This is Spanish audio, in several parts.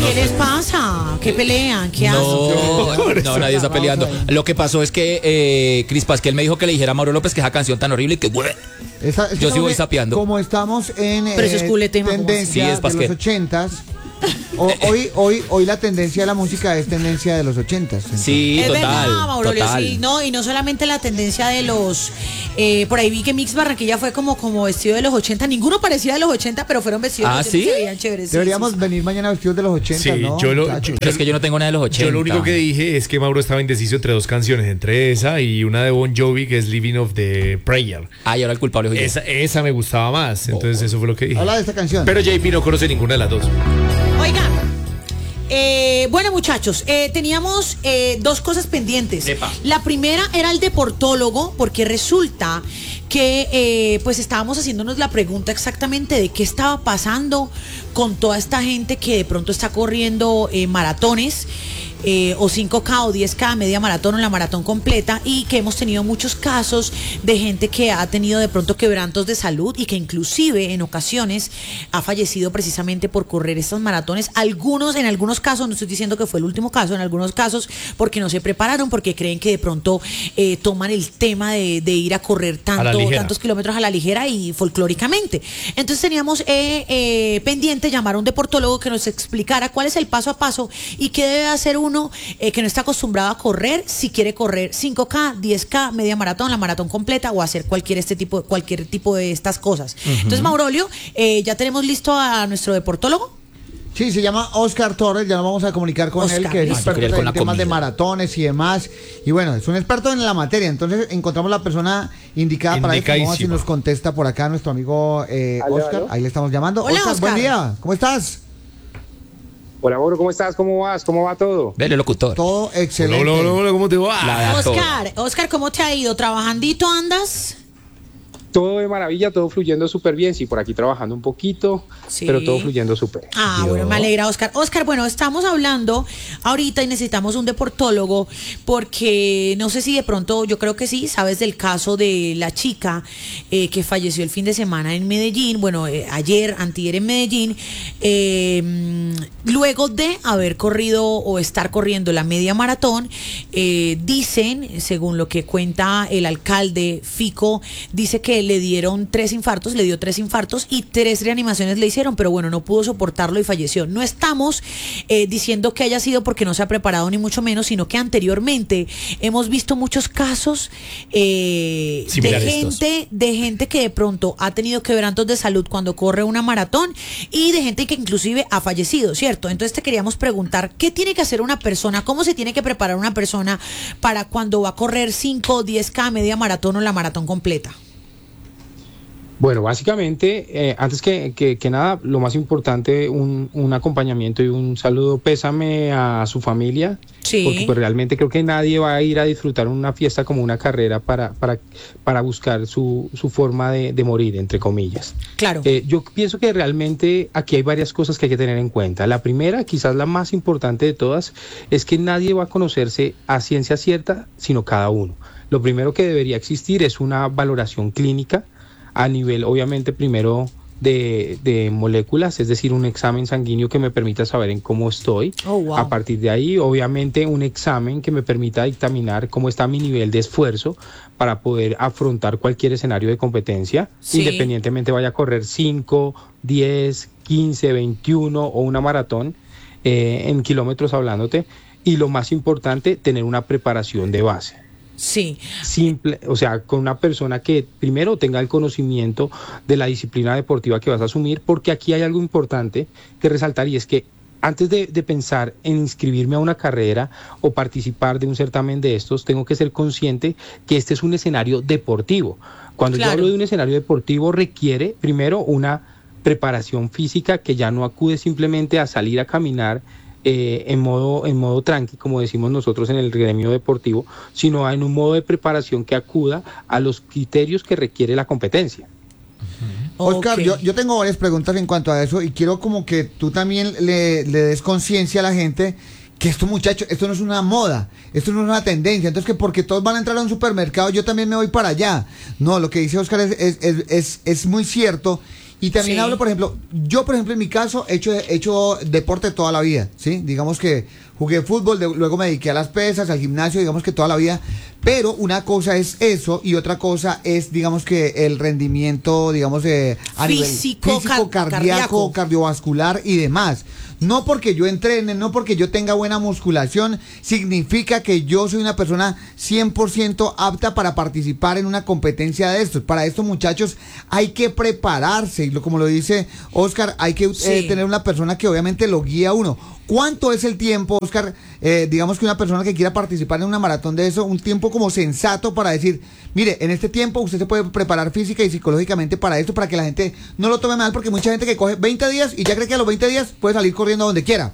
¿Qué les pasa? ¿Qué pelean? ¿Qué hacen? No, nadie está peleando. Lo que pasó es que Cris Pasquel me dijo que le dijera a Mauro López que esa canción tan horrible y que yo sí voy sapeando. Como estamos en Pero eso es culete, tendencia sí, es de los 80s. Hoy la tendencia de la música es tendencia de los 80s. Sí, es total. verdad, Maurolio, total. sí, no, y no solamente la tendencia de los por ahí vi que Mix Barranquilla fue como vestido de los 80, ninguno parecía de los 80, pero fueron vestidos de los 80 ¿sí? y se veían chéveres. Deberíamos venir mañana vestidos de los 80, Sí, ¿no? Es que yo no tengo nada de los 80. Yo lo único que dije es que Mauro estaba indeciso entre dos canciones, entre esa y una de Bon Jovi que es Living of the Prayer. Y ahora el culpable soy yo. Esa me gustaba más, entonces eso fue lo que dije. Habla de esta canción. Pero JP no conoce ninguna de las dos. Oigan, bueno muchachos, teníamos dos cosas pendientes. Epa. La primera era el deportólogo, porque resulta que pues estábamos haciéndonos la pregunta exactamente de qué estaba pasando con toda esta gente que de pronto está corriendo maratones. O 5K o 10K, media maratón o la maratón completa, y que hemos tenido muchos casos de gente que ha tenido de pronto quebrantos de salud y que inclusive en ocasiones ha fallecido precisamente por correr estas maratones. En algunos casos, no estoy diciendo que fue el último caso, en algunos casos porque no se prepararon, porque creen que de pronto toman el tema de ir a correr tantos kilómetros a la ligera y folclóricamente. Entonces teníamos pendiente llamar a un deportólogo que nos explicara cuál es el paso a paso y qué debe hacer uno que no está acostumbrado a correr, si quiere correr 5K, 10K, media maratón, la maratón completa o hacer cualquier tipo de estas cosas. Entonces, Maurolio, ya tenemos listo a nuestro deportólogo. Sí, se llama Oscar Torres, ya nos vamos a comunicar con él, que es experto en temas de maratones y demás. Y bueno, es un experto en la materia, entonces encontramos la persona indicada para esto. Vamos a ver si nos contesta por acá nuestro amigo Oscar. ¿Aló? Ahí le estamos llamando. Hola, Oscar, buen día, ¿cómo estás? Hola, Mauro, ¿cómo estás? ¿Cómo vas? ¿Cómo va todo? Vele, locutor. Todo excelente. Hola, ¿cómo te va? Oscar, ¿cómo te ha ido? ¿Trabajandito andas? Todo de maravilla, todo fluyendo súper bien. Sí, por aquí trabajando un poquito, sí, pero todo fluyendo súper. Bueno, me alegra, Oscar. Oscar, bueno, estamos hablando ahorita y necesitamos un deportólogo porque no sé si de pronto, yo creo que sí, sabes del caso de la chica que falleció el fin de semana en Medellín, bueno, antier en Medellín, luego de haber corrido o estar corriendo la media maratón. Dicen, según lo que cuenta el alcalde Fico, dice que le dio 3 infartos y 3 reanimaciones le hicieron, pero bueno, no pudo soportarlo y falleció. No estamos diciendo que haya sido porque no se ha preparado, ni mucho menos, sino que anteriormente hemos visto muchos casos de gente que de pronto ha tenido quebrantos de salud cuando corre una maratón y de gente que inclusive ha fallecido, ¿cierto? Entonces te queríamos preguntar, ¿qué tiene que hacer una persona? ¿Cómo se tiene que preparar una persona para cuando va a correr 5, 10K, media maratón o la maratón completa? Bueno, básicamente, antes que nada, lo más importante, un acompañamiento y un saludo, pésame a su familia, sí, porque pues realmente creo que nadie va a ir a disfrutar una fiesta como una carrera para buscar su forma de morir, entre comillas. Claro. Yo pienso que realmente aquí hay varias cosas que hay que tener en cuenta. La primera, quizás la más importante de todas, es que nadie va a conocerse a ciencia cierta, sino cada uno. Lo primero que debería existir es una valoración clínica, a nivel, obviamente, primero de moléculas, es decir, un examen sanguíneo que me permita saber en cómo estoy. Oh, wow. A partir de ahí, obviamente, un examen que me permita dictaminar cómo está mi nivel de esfuerzo para poder afrontar cualquier escenario de competencia, sí, independientemente vaya a correr 5, 10, 15, 21 o una maratón, en kilómetros hablándote. Y lo más importante, tener una preparación de base. Sí. Simple, o sea, con una persona que primero tenga el conocimiento de la disciplina deportiva que vas a asumir, porque aquí hay algo importante que resaltar, y es que antes de pensar en inscribirme a una carrera o participar de un certamen de estos, tengo que ser consciente que este es un escenario deportivo. Cuando yo hablo de un escenario deportivo, requiere primero una preparación física que ya no acude simplemente a salir a caminar en modo tranqui, como decimos nosotros en el gremio deportivo, sino en un modo de preparación que acuda a los criterios que requiere la competencia. Oscar, yo tengo varias preguntas en cuanto a eso y quiero como que tú también le des conciencia a la gente que esto, muchachos, esto no es una moda, esto no es una tendencia, entonces que porque todos van a entrar a un supermercado yo también me voy para allá. No, lo que dice Oscar es muy cierto. Y también hablo, por ejemplo, yo, en mi caso, he hecho deporte toda la vida, ¿sí? Digamos que jugué fútbol, luego me dediqué a las pesas, al gimnasio, digamos que toda la vida. Pero una cosa es eso y otra cosa es, digamos que el rendimiento, digamos, a físico, nivel cardíaco, cardiovascular y demás. No porque yo entrene, no porque yo tenga buena musculación, significa que yo soy una persona 100% apta para participar en una competencia de estos. Para estos muchachos hay que prepararse y como lo dice Oscar, hay que tener una persona que obviamente lo guíe a uno. ¿Cuánto es el tiempo, Oscar? Digamos que una persona que quiera participar en una maratón de eso, un tiempo como sensato para decir, mire, en este tiempo usted se puede preparar física y psicológicamente para esto, para que la gente no lo tome mal, porque mucha gente que coge 20 días y ya cree que a los 20 días puede salir corriendo donde quiera.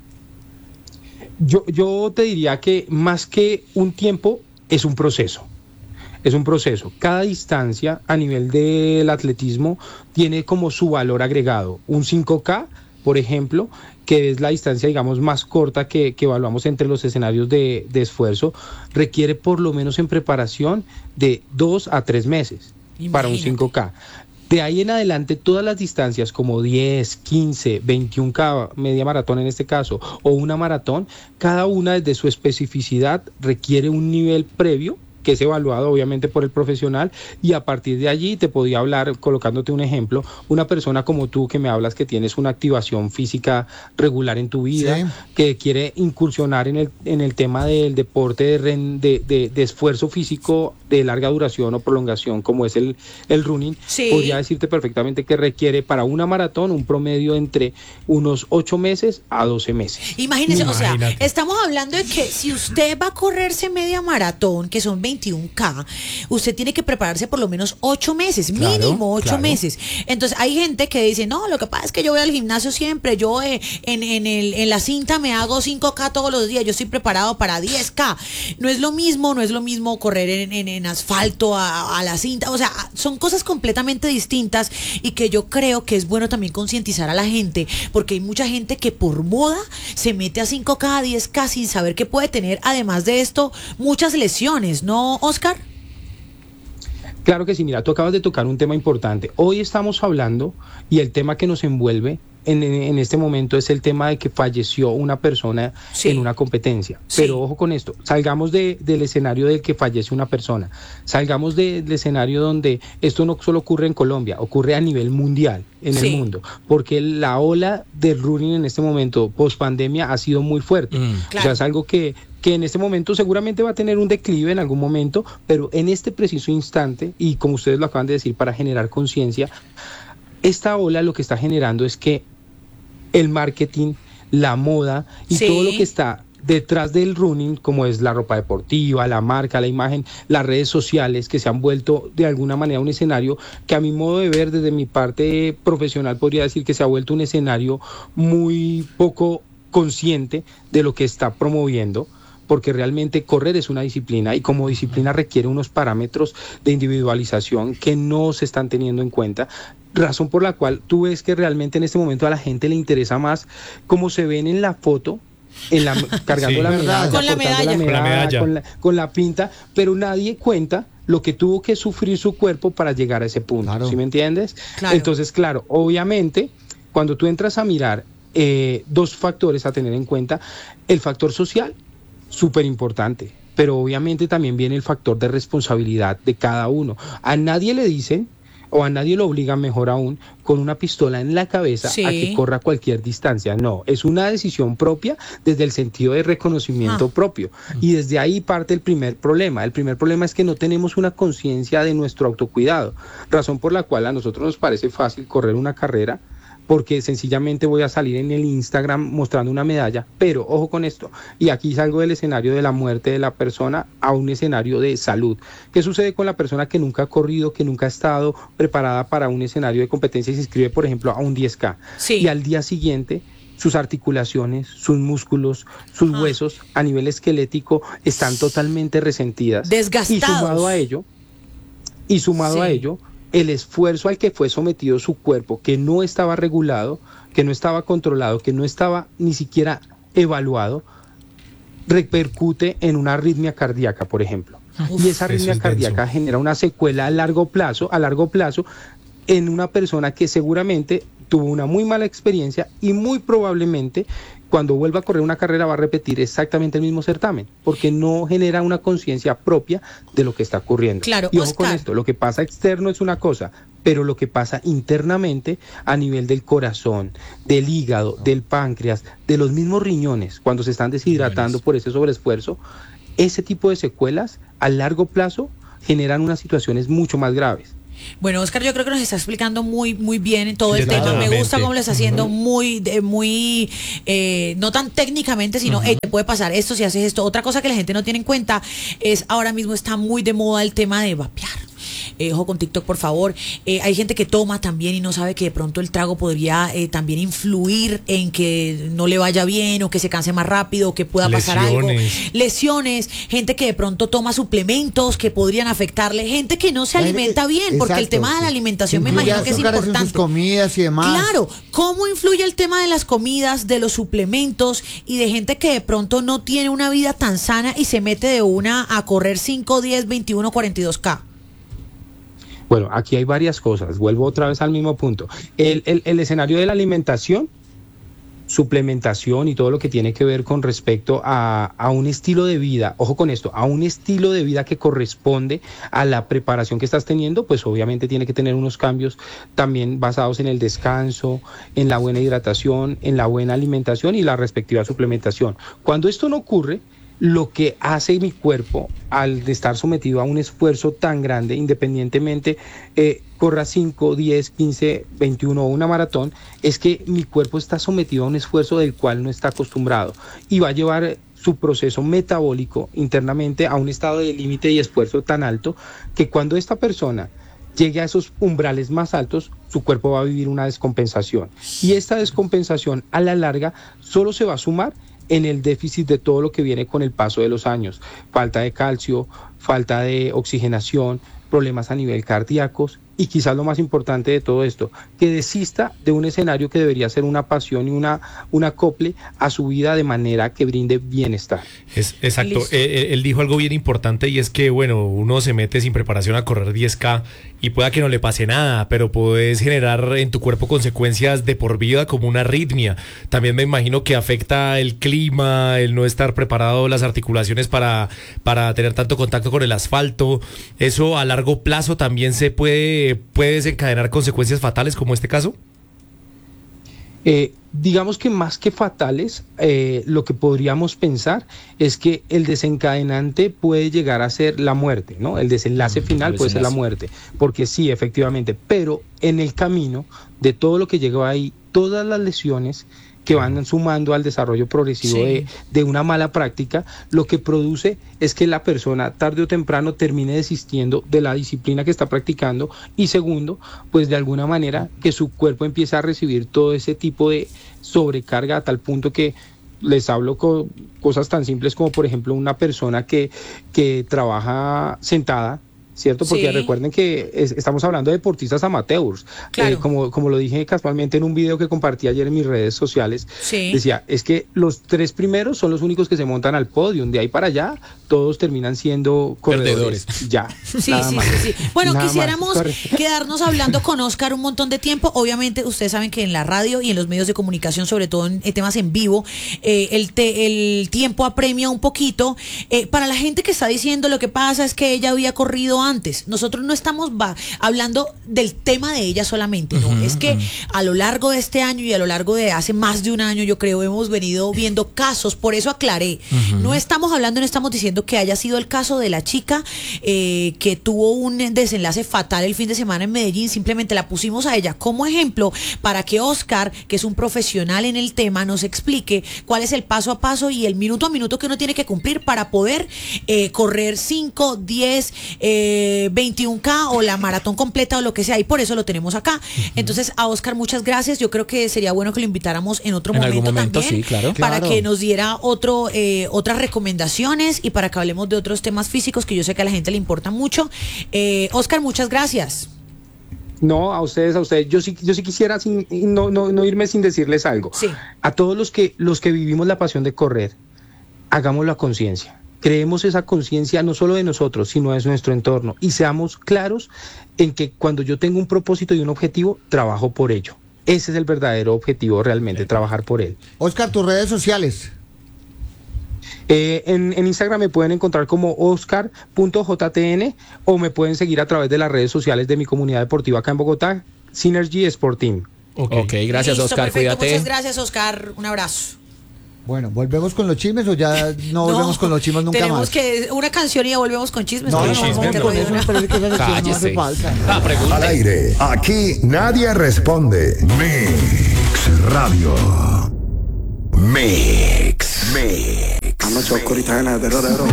Yo te diría que más que un tiempo, es un proceso. Es un proceso. Cada distancia a nivel del atletismo tiene como su valor agregado. Un 5K, por ejemplo, que es la distancia, digamos, más corta que evaluamos entre los escenarios de esfuerzo, requiere por lo menos en preparación de 2 a 3 meses. Imagínate. Para un 5K. De ahí en adelante, todas las distancias como 10, 15, 21K, media maratón en este caso, o una maratón, cada una desde su especificidad requiere un nivel previo que es evaluado obviamente por el profesional, y a partir de allí te podía hablar, colocándote un ejemplo, una persona como tú que me hablas que tienes una activación física regular en tu vida, sí, que quiere incursionar en el tema del deporte de esfuerzo físico de larga duración o prolongación como es el running, sí, podría decirte perfectamente que requiere para una maratón un promedio entre unos 8 meses a 12 meses. Imagínese, o sea, estamos hablando de que si usted va a correrse media maratón, que son 21K, usted tiene que prepararse por lo menos 8 meses, mínimo 8 meses. Entonces hay gente que dice, no, lo que pasa es que yo voy al gimnasio siempre, yo en la cinta me hago 5K todos los días, yo estoy preparado para 10K. No es lo mismo correr en asfalto a la cinta, o sea, son cosas completamente distintas y que yo creo que es bueno también concientizar a la gente, porque hay mucha gente que por moda se mete a 5K, a 10K sin saber que puede tener, además de esto, muchas lesiones, ¿no, Oscar? Claro que sí, mira, tú acabas de tocar un tema importante. Hoy estamos hablando y el tema que nos envuelve en este momento es el tema de que falleció una persona, sí, en una competencia. Sí. Pero ojo con esto, salgamos del escenario de que fallece una persona, salgamos del escenario donde esto no solo ocurre en Colombia, ocurre a nivel mundial, en sí, el mundo, porque la ola del running en este momento, post pandemia, ha sido muy fuerte. Claro. O sea, es algo que en este momento seguramente va a tener un declive en algún momento, pero en este preciso instante, y como ustedes lo acaban de decir, para generar conciencia, esta ola lo que está generando es que el marketing, la moda y sí, todo lo que está detrás del running, como es la ropa deportiva, la marca, la imagen, las redes sociales, que se han vuelto de alguna manera un escenario que, a mi modo de ver, desde mi parte profesional, podría decir que se ha vuelto un escenario muy poco consciente de lo que está promoviendo, porque realmente correr es una disciplina y como disciplina requiere unos parámetros de individualización que no se están teniendo en cuenta, razón por la cual tú ves que realmente en este momento a la gente le interesa más cómo se ven en la foto, cargando sí, la medalla, con la medalla, con la pinta, pero nadie cuenta lo que tuvo que sufrir su cuerpo para llegar a ese punto, claro, ¿sí me entiendes? Claro. Entonces, claro, obviamente, cuando tú entras a mirar dos factores a tener en cuenta, el factor social, súper importante, pero obviamente también viene el factor de responsabilidad de cada uno. A nadie le dicen, o a nadie lo obligan, mejor aún, con una pistola en la cabeza, sí, a que corra cualquier distancia. No, es una decisión propia desde el sentido de reconocimiento propio. Y desde ahí parte el primer problema. El primer problema es que no tenemos una conciencia de nuestro autocuidado, razón por la cual a nosotros nos parece fácil correr una carrera, porque sencillamente voy a salir en el Instagram mostrando una medalla, pero ojo con esto, y aquí salgo del escenario de la muerte de la persona a un escenario de salud. ¿Qué sucede con la persona que nunca ha corrido, que nunca ha estado preparada para un escenario de competencia y se inscribe, por ejemplo, a un 10K? Sí. Y al día siguiente sus articulaciones, sus músculos, sus huesos a nivel esquelético están totalmente resentidas. Desgastados. Y sumado a ello, el esfuerzo al que fue sometido su cuerpo, que no estaba regulado, que no estaba controlado, que no estaba ni siquiera evaluado, repercute en una arritmia cardíaca, por ejemplo. Y esa arritmia cardíaca genera una secuela a largo plazo en una persona que seguramente tuvo una muy mala experiencia y muy probablemente cuando vuelva a correr una carrera va a repetir exactamente el mismo certamen, porque no genera una conciencia propia de lo que está ocurriendo. Claro, y ojo con esto, lo que pasa externo es una cosa, pero lo que pasa internamente a nivel del corazón, del hígado, del páncreas, de los mismos riñones, cuando se están deshidratando por ese sobreesfuerzo, ese tipo de secuelas a largo plazo generan unas situaciones mucho más graves. Bueno, Oscar, yo creo que nos está explicando muy bien todo el tema. Me gusta cómo lo está haciendo muy, no tan técnicamente, sino, te puede pasar esto si haces esto. Otra cosa que la gente no tiene en cuenta es, ahora mismo está muy de moda el tema de vapear. Ojo con TikTok, por favor. Hay gente que toma también y no sabe que de pronto el trago podría también influir en que no le vaya bien o que se canse más rápido o que pueda pasar algo. Lesiones. Gente que de pronto toma suplementos que podrían afectarle. Gente que no se alimenta bien, porque el tema de la alimentación me imagino que es importante. En sus comidas y demás. Claro. ¿Cómo influye el tema de las comidas, de los suplementos y de gente que de pronto no tiene una vida tan sana y se mete de una a correr 5, 10, 21, 42K? Bueno, aquí hay varias cosas. Vuelvo otra vez al mismo punto. El escenario de la alimentación, suplementación y todo lo que tiene que ver con respecto a un estilo de vida, ojo con esto, a un estilo de vida que corresponde a la preparación que estás teniendo, pues obviamente tiene que tener unos cambios también basados en el descanso, en la buena hidratación, en la buena alimentación y la respectiva suplementación. Cuando esto no ocurre, lo que hace mi cuerpo al estar sometido a un esfuerzo tan grande, independientemente corra 5, 10, 15, 21 o una maratón, es que mi cuerpo está sometido a un esfuerzo del cual no está acostumbrado y va a llevar su proceso metabólico internamente a un estado de límite y esfuerzo tan alto que cuando esta persona llegue a esos umbrales más altos, su cuerpo va a vivir una descompensación. Y esta descompensación a la larga solo se va a sumar en el déficit de todo lo que viene con el paso de los años. Falta de calcio, falta de oxigenación, problemas a nivel cardíacos y quizás lo más importante de todo esto, que desista de un escenario que debería ser una pasión y un acople a su vida de manera que brinde bienestar. Exacto. Él dijo algo bien importante y es que, bueno, uno se mete sin preparación a correr 10K y pueda que no le pase nada, pero puedes generar en tu cuerpo consecuencias de por vida como una arritmia. También me imagino que afecta el clima, el no estar preparado, las articulaciones para tener tanto contacto con el asfalto. Eso a largo plazo también se puede desencadenar consecuencias fatales como este caso. Digamos que más que fatales, lo que podríamos pensar es que el desencadenante puede llegar a ser la muerte, ¿no? El desenlace final puede ser la muerte, porque sí, efectivamente, pero en el camino de todo lo que llegó ahí, todas las lesiones que van sumando al desarrollo progresivo de una mala práctica, lo que produce es que la persona tarde o temprano termine desistiendo de la disciplina que está practicando y segundo, pues de alguna manera que su cuerpo empiece a recibir todo ese tipo de sobrecarga a tal punto que les hablo con cosas tan simples como por ejemplo una persona que trabaja sentada, ¿cierto? Porque recuerden que estamos hablando de deportistas amateurs. Claro. Como lo dije casualmente en un video que compartí ayer en mis redes sociales, decía, es que los 3 primeros son los únicos que se montan al podio. De ahí para allá, todos terminan siendo corredores. Ya. Sí. Bueno, nada quisiéramos quedarnos hablando con Oscar un montón de tiempo. Obviamente, ustedes saben que en la radio y en los medios de comunicación, sobre todo en temas en vivo, el tiempo apremia un poquito. Para la gente que está diciendo lo que pasa es que ella había corrido antes. Nosotros no estamos hablando del tema de ella solamente, ¿no? Es que a lo largo de este año y a lo largo de hace más de un año, yo creo, hemos venido viendo casos, por eso aclaré. No estamos diciendo que haya sido el caso de la chica que tuvo un desenlace fatal el fin de semana en Medellín, simplemente la pusimos a ella como ejemplo para que Oscar, que es un profesional en el tema, nos explique cuál es el paso a paso y el minuto a minuto que uno tiene que cumplir para poder correr 5, 10, 21K o la maratón completa o lo que sea, y por eso lo tenemos acá. Entonces, a Oscar, muchas gracias. Yo creo que sería bueno que lo invitáramos en otro momento también, sí, claro. Para que nos diera otras recomendaciones y para que hablemos de otros temas físicos que yo sé que a la gente le importa mucho. Oscar, muchas gracias. No, a ustedes. Yo sí quisiera no irme sin decirles algo. Sí. A todos los que vivimos la pasión de correr, hagámoslo a conciencia. creemos esa conciencia no solo de nosotros, sino de nuestro entorno, y seamos claros en que cuando yo tengo un propósito y un objetivo, trabajo por ello. Ese es el verdadero objetivo realmente, trabajar por él. Oscar, tus redes sociales. En Instagram me pueden encontrar como oscar.jtn o me pueden seguir a través de las redes sociales de mi comunidad deportiva acá en Bogotá, Synergy Sport Team. Ok, gracias. Listo, Oscar, perfecto. Cuídate. Muchas gracias, Oscar, un abrazo. Bueno, ¿volvemos con los chismes o ya no volvemos con los chismes nunca tenemos más? Tenemos que una canción y ya volvemos con chismes. No, con eso, pero es que esa sección no hace falta. Al aire, aquí nadie responde. Mix Radio. Mix. Anoche oscurita en el